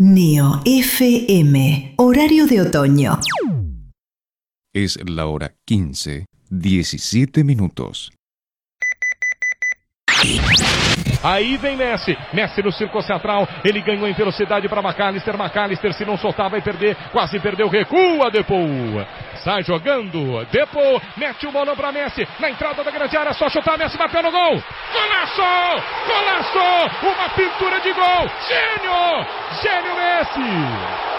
Neo FM, horario de otoño. Es la hora 15:17 minutos. Aí vem Messi no círculo central, ele ganhou em velocidade para McAllister, se não soltar vai perder, quase perdeu, recua Depou, sai jogando, Depou, mete o bolão para Messi, na entrada da grande área, só chutar, Messi bateu no gol, golaço, uma pintura de gol, gênio Messi!